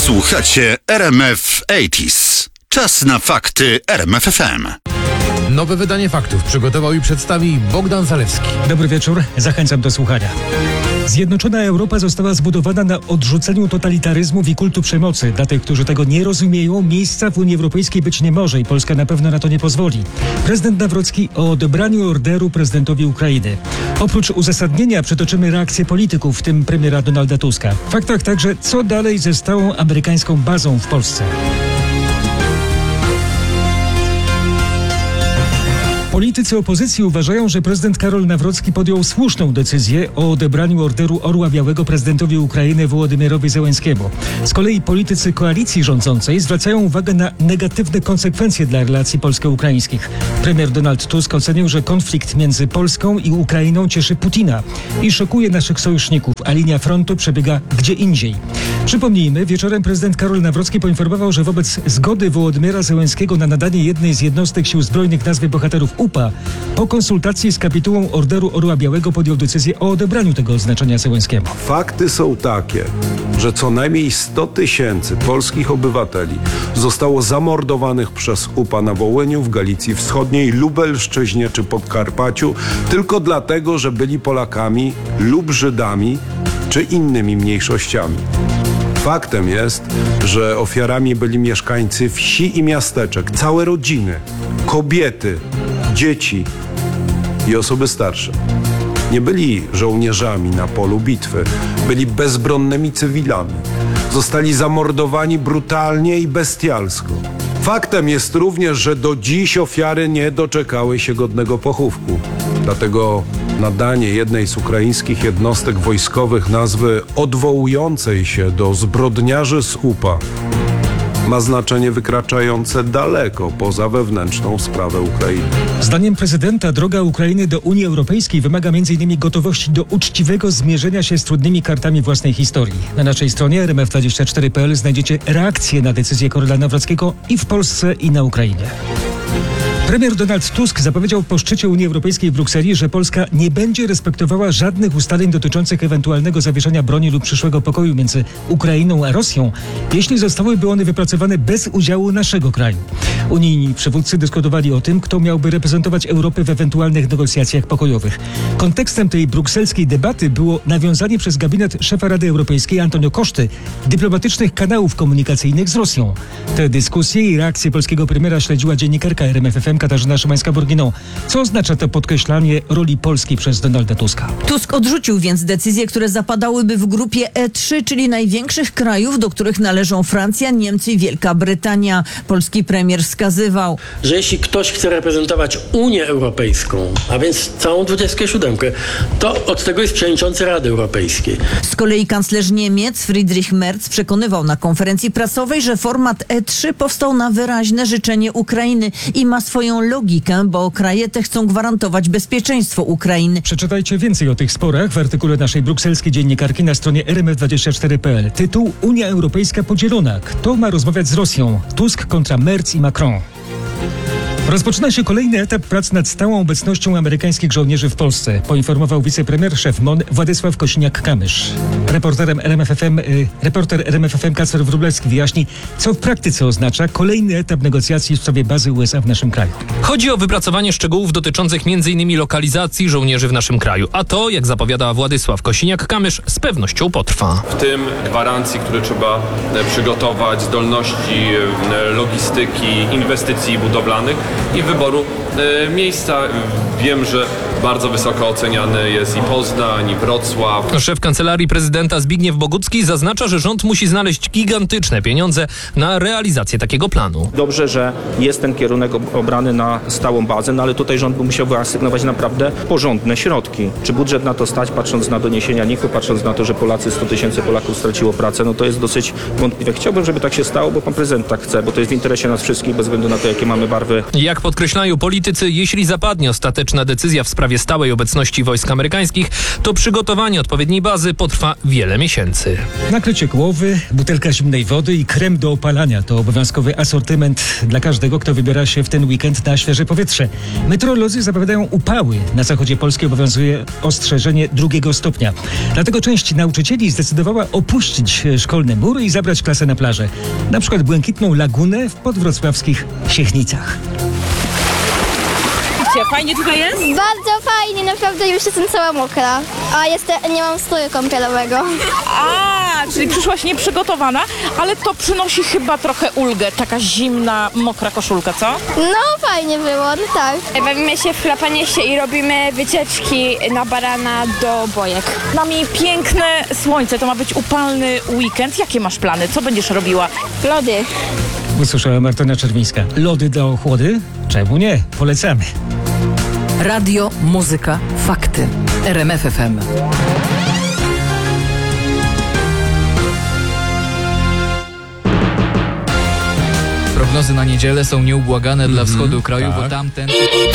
Słuchacie RMF 80s. Czas na fakty RMF FM. Nowe wydanie faktów przygotował i przedstawi Bogdan Zalewski. Dobry wieczór, zachęcam do słuchania. Zjednoczona Europa została zbudowana na odrzuceniu totalitaryzmów i kultu przemocy. Dla tych, którzy tego nie rozumieją, miejsca w Unii Europejskiej być nie może i Polska na pewno na to nie pozwoli. Prezydent Nawrocki o odebraniu orderu prezydentowi Ukrainy. Oprócz uzasadnienia przytoczymy reakcję polityków, w tym premiera Donalda Tuska. W faktach także, co dalej ze stałą amerykańską bazą w Polsce. Politycy opozycji uważają, że prezydent Karol Nawrocki podjął słuszną decyzję o odebraniu orderu Orła Białego prezydentowi Ukrainy Wołodymyrowi Zełenskiemu. Z kolei politycy koalicji rządzącej zwracają uwagę na negatywne konsekwencje dla relacji polsko-ukraińskich. Premier Donald Tusk ocenił, że konflikt między Polską i Ukrainą cieszy Putina i szokuje naszych sojuszników, a linia frontu przebiega gdzie indziej. Przypomnijmy, wieczorem prezydent Karol Nawrocki poinformował, że wobec zgody Wołodymyra Zełenskiego na nadanie jednej z jednostek sił zbrojnych nazwy bohaterów UPA, po konsultacji z kapitułą orderu Orła Białego podjął decyzję o odebraniu tego odznaczenia Zełenskiemu. Fakty są takie, że co najmniej 100 000 polskich obywateli zostało zamordowanych przez UPA na Wołyniu, w Galicji Wschodniej, Lubelszczyźnie czy Podkarpaciu tylko dlatego, że byli Polakami lub Żydami czy innymi mniejszościami. Faktem jest, że ofiarami byli mieszkańcy wsi i miasteczek, całe rodziny, kobiety, dzieci i osoby starsze. Nie byli żołnierzami na polu bitwy, byli bezbronnymi cywilami. Zostali zamordowani brutalnie i bestialsko. Faktem jest również, że do dziś ofiary nie doczekały się godnego pochówku. Dlatego nadanie jednej z ukraińskich jednostek wojskowych nazwy odwołującej się do zbrodniarzy z UPA ma znaczenie wykraczające daleko poza wewnętrzną sprawę Ukrainy. Zdaniem prezydenta droga Ukrainy do Unii Europejskiej wymaga m.in. gotowości do uczciwego zmierzenia się z trudnymi kartami własnej historii. Na naszej stronie rmf24.pl znajdziecie reakcję na decyzję Karola Nawrockiego i w Polsce, i na Ukrainie. Premier Donald Tusk zapowiedział po szczycie Unii Europejskiej w Brukseli, że Polska nie będzie respektowała żadnych ustaleń dotyczących ewentualnego zawieszenia broni lub przyszłego pokoju między Ukrainą a Rosją, jeśli zostałyby one wypracowane bez udziału naszego kraju. Unijni przywódcy dyskutowali o tym, kto miałby reprezentować Europę w ewentualnych negocjacjach pokojowych. Kontekstem tej brukselskiej debaty było nawiązanie przez gabinet szefa Rady Europejskiej Antonio Coszty dyplomatycznych kanałów komunikacyjnych z Rosją. Te dyskusje i reakcje polskiego premiera śledziła dziennikarka RMF FM Katarzyna Szymańska-Borginą. Co oznacza to podkreślanie roli Polski przez Donalda Tuska? Tusk odrzucił więc decyzje, które zapadałyby w grupie E3, czyli największych krajów, do których należą Francja, Niemcy i Wielka Brytania. Polski premier wskazywał, że jeśli ktoś chce reprezentować Unię Europejską, a więc całą 27, to od tego jest przewodniczący Rady Europejskiej. Z kolei kanclerz Niemiec Friedrich Merz przekonywał na konferencji prasowej, że format E3 powstał na wyraźne życzenie Ukrainy i ma swoją logikę, bo kraje te chcą gwarantować bezpieczeństwo Ukrainy. Przeczytajcie więcej o tych sporach w artykule naszej brukselskiej dziennikarki na stronie rmf24.pl. Tytuł: Unia Europejska podzielona. Kto ma rozmawiać z Rosją? Tusk kontra Merz i Macron. Rozpoczyna się kolejny etap prac nad stałą obecnością amerykańskich żołnierzy w Polsce, poinformował wicepremier, szef MON Władysław Kosiniak-Kamysz. Reporter RMF FM Kacper Wróblewski wyjaśni, co w praktyce oznacza kolejny etap negocjacji w sprawie bazy USA w naszym kraju. Chodzi o wypracowanie szczegółów dotyczących m.in. lokalizacji żołnierzy w naszym kraju, a to, jak zapowiada Władysław Kosiniak-Kamysz, z pewnością potrwa. W tym gwarancji, które trzeba przygotować, zdolności logistyki, inwestycji budowlanych i wyboru miejsca. Wiem, że bardzo wysoko oceniany jest i Poznań, i Wrocław. Szef Kancelarii Prezydenta Zbigniew Bogucki zaznacza, że rząd musi znaleźć gigantyczne pieniądze na realizację takiego planu. Dobrze, że jest ten kierunek obrany na stałą bazę, no ale tutaj rząd by musiał wyasygnować naprawdę porządne środki. Czy budżet na to stać, patrząc na doniesienia NIK-u, patrząc na to, że 100 000 Polaków straciło pracę, no to jest dosyć wątpliwe. Chciałbym, żeby tak się stało, bo pan prezydent tak chce, bo to jest w interesie nas wszystkich, bez względu na to, jakie mamy barwy. Jak podkreślają politycy, jeśli zapadnie ostateczna decyzja w sprawie sprawie stałej obecności wojsk amerykańskich, to przygotowanie odpowiedniej bazy potrwa wiele miesięcy. Nakrycie głowy, butelka zimnej wody i krem do opalania to obowiązkowy asortyment dla każdego, kto wybiera się w ten weekend na świeże powietrze. Meteorolodzy zapowiadają upały. Na zachodzie Polski obowiązuje ostrzeżenie 2 stopnia. Dlatego część nauczycieli zdecydowała opuścić szkolne mury i zabrać klasę na plażę. Na przykład błękitną lagunę w podwrocławskich Siechnicach. Fajnie tutaj jest? Bardzo fajnie, naprawdę już jestem cała mokra. A nie mam stroju kąpielowego. Czyli przyszłaś nieprzygotowana, ale to przynosi chyba trochę ulgę, taka zimna, mokra koszulka, co? No fajnie było, no tak. Bawimy się w chlapanie się i robimy wycieczki na barana do bojek. Z nami piękne słońce, to ma być upalny weekend. Jakie masz plany? Co będziesz robiła? Lody. Usłyszała Martyna Czerwińska. Lody do ochłody? Czemu nie? Polecamy. Radio, muzyka, fakty. RMF FM. Prognozy na niedzielę są nieubłagane dla wschodu kraju, bo tamten...